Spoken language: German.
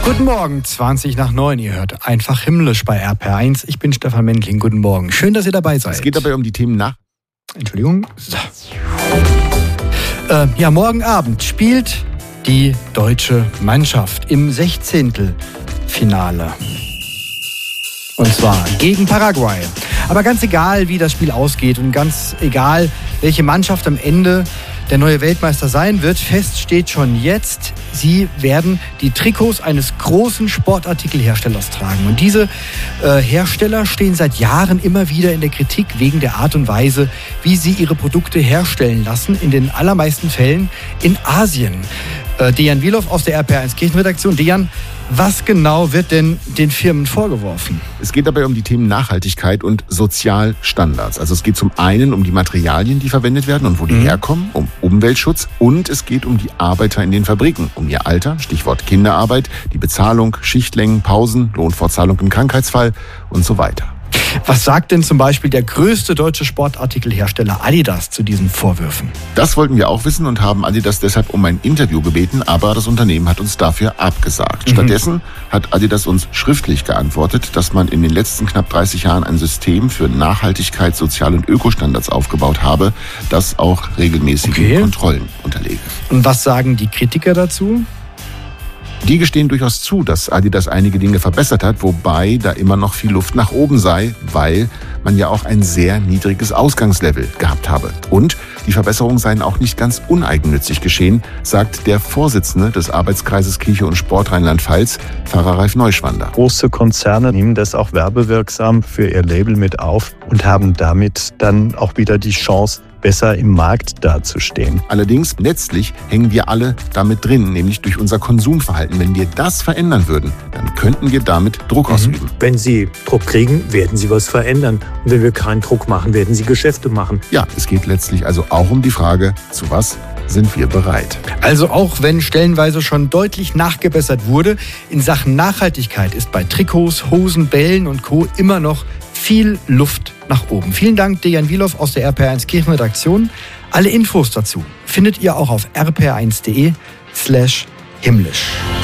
Guten Morgen, 20:20. Ihr hört einfach himmlisch bei RPR1. Ich bin Stefan Mendling. Guten Morgen. Schön, dass ihr dabei seid. Es geht dabei um die Themen nach. Entschuldigung. So. Morgen Abend spielt die deutsche Mannschaft im 16. Und zwar gegen Paraguay. Aber ganz egal, wie das Spiel ausgeht und ganz egal, welche Mannschaft am Ende der neue Weltmeister sein wird, fest steht schon jetzt, sie werden die Trikots eines großen Sportartikelherstellers tragen. Und diese Hersteller stehen seit Jahren immer wieder in der Kritik wegen der Art und Weise, wie sie ihre Produkte herstellen lassen, in den allermeisten Fällen in Asien. Dejan Wilow aus der RPR1 Kirchenredaktion. Dejan, was genau wird denn den Firmen vorgeworfen? Es geht dabei um die Themen Nachhaltigkeit und Sozialstandards. Also es geht zum einen um die Materialien, die verwendet werden und wo die herkommen, um Umweltschutz, und es geht um die Arbeiter in den Fabriken, um ihr Alter, Stichwort Kinderarbeit, die Bezahlung, Schichtlängen, Pausen, Lohnfortzahlung im Krankheitsfall und so weiter. Was sagt denn zum Beispiel der größte deutsche Sportartikelhersteller Adidas zu diesen Vorwürfen? Das wollten wir auch wissen und haben Adidas deshalb um ein Interview gebeten, aber das Unternehmen hat uns dafür abgesagt. Stattdessen hat Adidas uns schriftlich geantwortet, dass man in den letzten knapp 30 Jahren ein System für Nachhaltigkeit, Sozial- und Ökostandards aufgebaut habe, das auch regelmäßigen Kontrollen unterlege. Und was sagen die Kritiker dazu? Die gestehen durchaus zu, dass Adidas einige Dinge verbessert hat, wobei da immer noch viel Luft nach oben sei, weil man ja auch ein sehr niedriges Ausgangslevel gehabt habe. Und die Verbesserungen seien auch nicht ganz uneigennützig geschehen, sagt der Vorsitzende des Arbeitskreises Kirche und Sport Rheinland-Pfalz, Pfarrer Ralf Neuschwander. Große Konzerne nehmen das auch werbewirksam für ihr Label mit auf und haben damit dann auch wieder die Chance, besser im Markt dazustehen. Allerdings, letztlich hängen wir alle damit drin, nämlich durch unser Konsumverhalten. Wenn wir das verändern würden, dann könnten wir damit Druck ausüben. Wenn Sie Druck kriegen, werden Sie was verändern. Und wenn wir keinen Druck machen, werden Sie Geschäfte machen. Ja, es geht letztlich also auch um die Frage, zu was sind wir bereit? Also auch wenn stellenweise schon deutlich nachgebessert wurde, in Sachen Nachhaltigkeit ist bei Trikots, Hosen, Bällen und Co. immer noch viel Luft nach oben. Vielen Dank, Dejan Wilow aus der RPR1 Kirchenredaktion. Alle Infos dazu findet ihr auch auf rpr1.de/himmlisch.